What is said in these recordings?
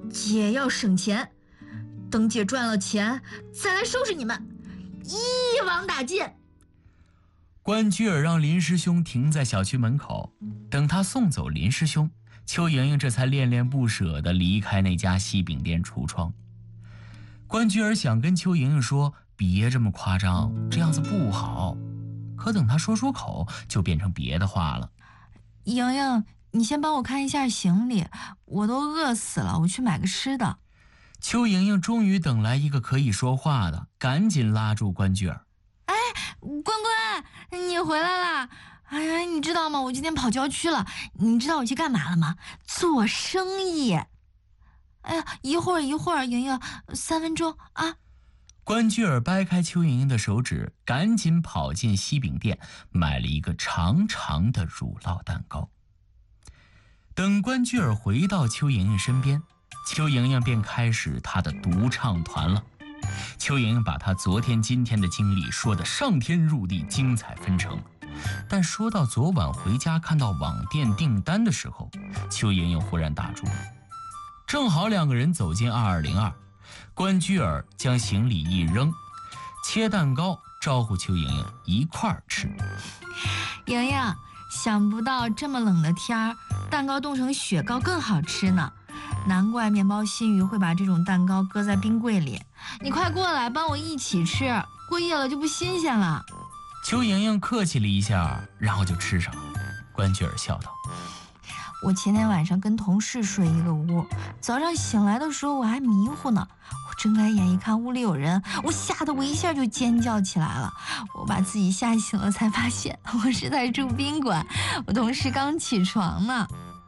姐要省钱，等姐赚了钱再来收拾你们，一网打尽。 关雎尔让林师兄停在小区门口，等他送走林师兄，邱莹莹这才恋恋不舍地离开那家西饼店橱窗。关雎尔想跟邱莹莹说别这么夸张，这样子不好，可等他说出口就变成别的话了。 莹莹，你先帮我看一下行李，我都饿死了，我去买个吃的。 邱莹莹终于等来一个可以说话的，赶紧拉住关雎尔。 哎，关关，你回来啦！哎呀，你知道吗？我今天跑郊区了，你知道我去干嘛了吗？做生意。哎呀，一会儿，莹莹，3分钟啊！ 关雎尔掰开邱莹莹的手指，赶紧跑进西饼店，买了一个长长的乳酪蛋糕。等关雎尔回到邱莹莹身边，邱莹莹便开始她的独唱团了。邱莹莹把她昨天今天的经历说得上天入地，精彩纷呈。但说到昨晚回家看到网店订单的时候，邱莹莹忽然打住了。正好两个人走进2202，关雎尔将行李一扔，切蛋糕招呼邱莹莹一块儿吃。 莹莹，想不到这么冷的天儿，蛋糕冻成雪糕更好吃呢。难怪面包新语会把这种蛋糕搁在冰柜里。你快过来帮我一起吃，过夜了就不新鲜了。 邱莹莹客气了一下，然后就吃上了。关雎尔笑道： 我前天晚上跟同事睡一个屋，早上醒来的时候我还迷糊呢。我睁开眼一看屋里有人，我吓得我一下就尖叫起来了。我把自己吓醒了，才发现我是在住宾馆，我同事刚起床呢。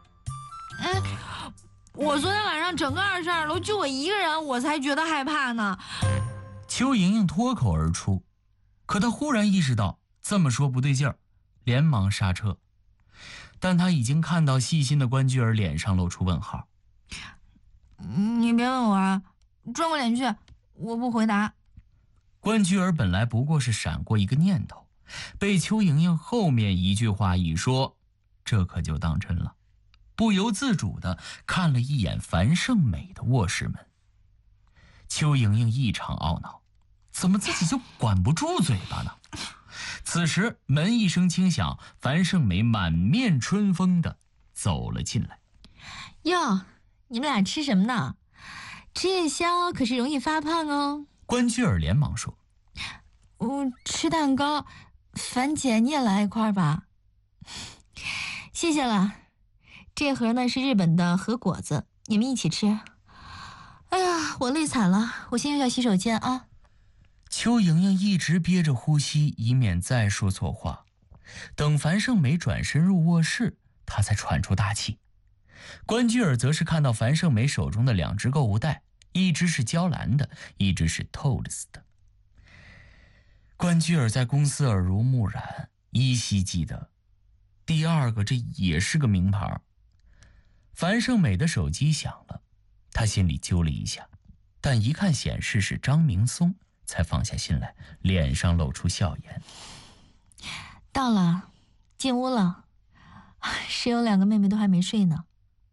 我昨天晚上整个22楼就我一个人，我才觉得害怕呢。 邱莹莹脱口而出，可她忽然意识到这么说不对劲儿，连忙刹车。但她已经看到细心的关雎尔脸上露出问号。 你别问我啊，转过脸去，我不回答。 关雎尔本来不过是闪过一个念头，被邱莹莹后面一句话一说，这可就当真了，不由自主地看了一眼樊胜美的卧室门。邱莹莹异常懊恼，怎么自己就管不住嘴巴呢？此时门一声轻响，樊胜美满面春风地走了进来。 哟，你们俩吃什么呢？吃夜宵可是容易发胖哦。 关雎尔连忙说： 吃蛋糕，樊姐你也来一块吧。谢谢了，这盒呢是日本的和果子，你们一起吃。哎呀，我累惨了，我先去洗手间啊。 邱莹莹一直憋着呼吸，以免再说错话。等樊胜美转身入卧室，她才喘出大气。关雎尔则是看到樊胜美手中的2只购物袋，一只是娇兰的，一只是Tod's的。关雎尔在公司耳濡目染，依稀记得第2个这也是个名牌。樊胜美的手机响了，他心里揪了一下，但一看显示是张明松，才放下心来，脸上露出笑颜。 到了，进屋了，室友2个妹妹都还没睡呢。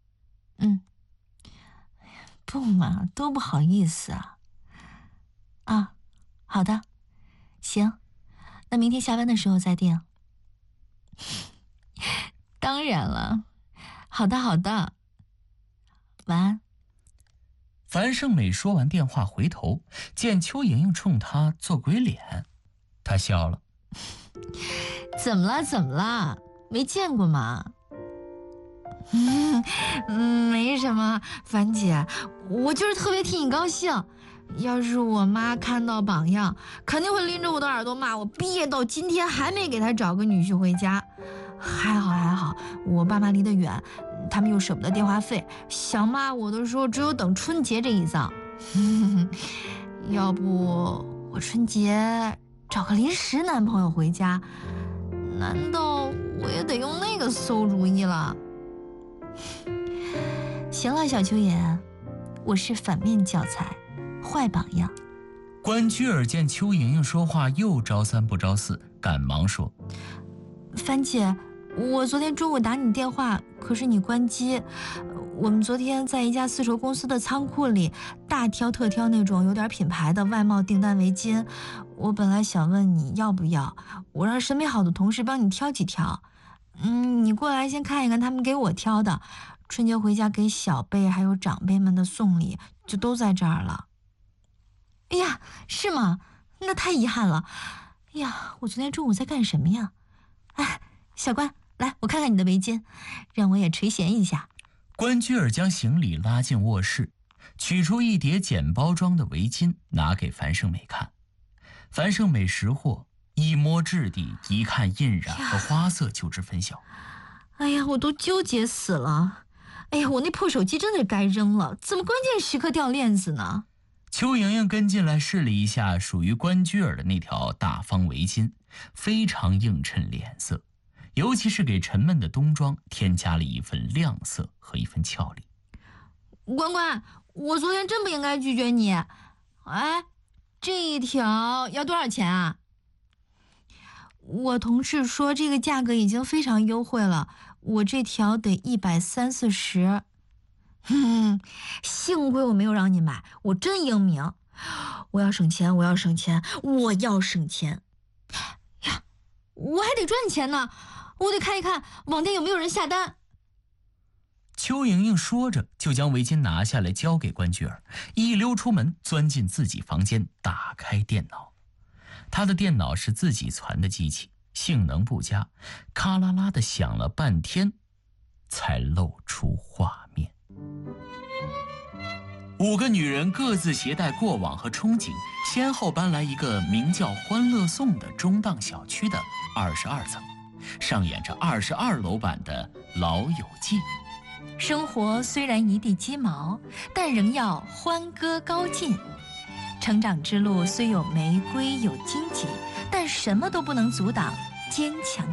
不嘛，多不好意思啊。啊，好的，行，那明天下班的时候再订。当然了，好的，晚安。 樊胜美说完电话，回头见邱莹莹冲她做鬼脸，她笑了。 怎么了？没见过吗？没什么，樊姐，我就是特别替你高兴。要是我妈看到榜样，肯定会拎着我的耳朵骂我，毕业到今天还没给她找个女婿回家。还好，我爸妈离得远，他们又舍不得电话费，想骂我的时候只有等春节这一遭。要不我春节找个临时男朋友回家，难道我也得用那个馊主意了？行了，小秋野，我是反面教材，坏榜样。 关雎尔见邱莹莹说话又招3不招4，赶忙说： 樊姐，我昨天中午打你电话，可是你关机， 我们昨天在一家丝绸公司的仓库里大挑特挑那种有点品牌的外贸订单围巾，我本来想问你要不要，我让审美好的同事帮你挑几条。你过来先看一看他们给我挑的，春节回家给小辈还有长辈们的送礼就都在这儿了。哎呀，是吗？那太遗憾了。哎呀，我昨天中午在干什么呀？哎，小关，来，我看看你的围巾，让我也垂涎一下。 关雎尔将行李拉进卧室，取出一叠简包装的围巾，拿给樊胜美看。樊胜美识货，一摸质地，一看印染和花色就知分晓。 哎呀，我都纠结死了。哎呀，我那破手机真的该扔了，怎么关键时刻掉链子呢？ 邱莹莹跟进来试了一下属于关雎尔的那条大方围巾，非常映衬脸色，尤其是给沉闷的冬装添加了一份亮色和一份俏丽。 关关，我昨天真不应该拒绝你。哎，这一条要多少钱啊？我同事说这个价格已经非常优惠了，我这条得130-140。幸亏我没有让你买，我真英明。我要省钱，我要省钱，我要省钱。呀，我还得赚钱呢，我得看一看网店有没有人下单。 邱莹莹说着，就将围巾拿下来交给关雎尔，一溜出门，钻进自己房间，打开电脑。她的电脑是自己攒的机器，性能不佳，咔啦啦的响了半天，才露出画面。5个女人各自携带过往和憧憬，先后搬来一个名叫欢乐颂的中档小区的22层，上演着22楼版的《老友记》。 生活虽然一地鸡毛，但仍要欢歌高进。成长之路虽有玫瑰有荆棘，但什么都不能阻挡坚强